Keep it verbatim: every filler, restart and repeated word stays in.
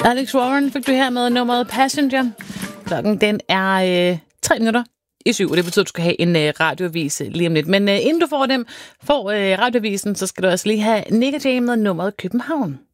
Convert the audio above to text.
Alex Warren fik du her med nummeret Passenger. Klokken den er øh, tre minutter i syv, og det betyder, at du skal have en øh, radioavis lige om lidt. Men øh, inden du får dem, får øh, radiovisen, så skal du også lige have Nick Jam med nummeret København.